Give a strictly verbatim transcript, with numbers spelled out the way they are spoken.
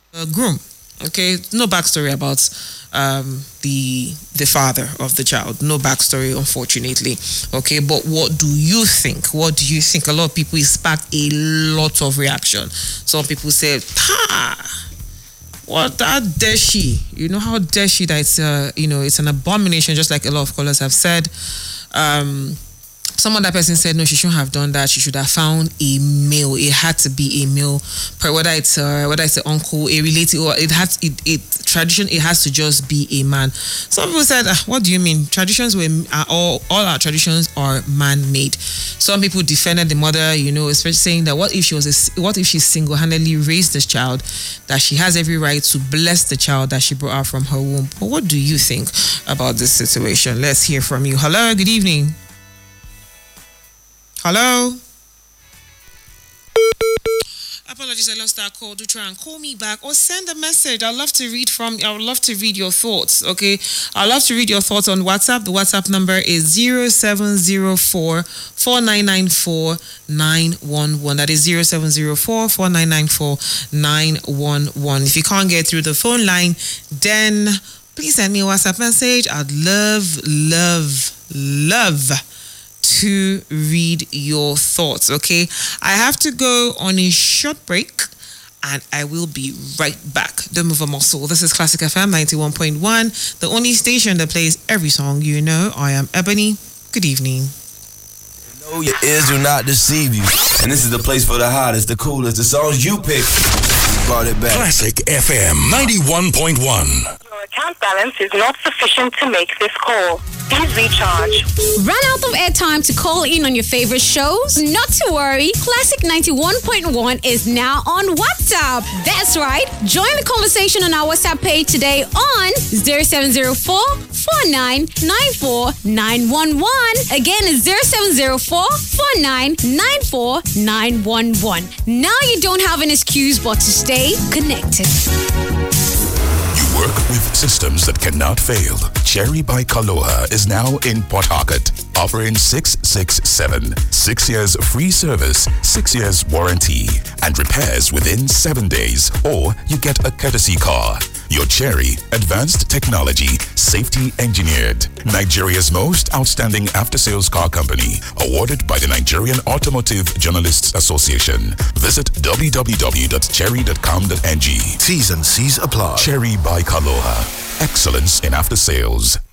uh, groom. Okay, no backstory about um, the the father of the child. No backstory, unfortunately. Okay, but what do you think? What do you think? A lot of people, it sparked a lot of reaction. Some people said, "Ha! What that dare she? You know how dare she that it's uh, you know it's an abomination." Just like a lot of callers have said. Um, Some other person said no, she shouldn't have done that. She should have found a male. It had to be a male, whether it's uh, whether it's an uncle, a relative, or it has it, it tradition. It has to just be a man. Some people said, ah, "What do you mean? Traditions were are all all our traditions are man-made." Some people defended the mother, you know, especially saying that what if she was a, what if she single-handedly raised this child, that she has every right to bless the child that she brought out from her womb. But what do you think about this situation? Let's hear from you. Hello, good evening. Hello? Apologies, I lost that call. Do try and call me back or send a message. I'd love to read from I would love to read your thoughts. Okay. I'd love to read your thoughts on WhatsApp. The WhatsApp number is zero seven zero four, four nine nine four, nine one one. That is zero seven zero four, four nine nine four, nine one one. If you can't get through the phone line, then please send me a WhatsApp message. I'd love, love, love to read your thoughts. Okay, I have to go on a short break and I will be right back. Don't move a muscle. This is Classic F M ninety-one point one, the only station that plays every song you know. I am Ebony. Good evening. You know your ears do not deceive you, and this is the place for the hottest, the coolest, the songs you pick. We brought it back. Classic F M ninety-one point one. Your account balance is not sufficient to make this call. Please recharge. Run out of airtime to call in on your favorite shows? Not to worry. Classic ninety-one point one is now on WhatsApp. That's right. Join the conversation on our WhatsApp page today on zero seven zero four, four nine nine four, nine one one. Again, it's zero seven zero four, four nine nine four, nine one one. Now you don't have an excuse but to stay connected. Work with systems that cannot fail. Cherry by Kaloha is now in Port Harcourt, offering six six seven. Six years free service, six years warranty, and repairs within seven days, or you get a courtesy car. Your Cherry, advanced technology, safety engineered. Nigeria's most outstanding after-sales car company, awarded by the Nigerian Automotive Journalists Association. Visit w w w dot cherry dot com dot n g. T's and C's apply. Cherry by Kaloha. Excellence in after-sales.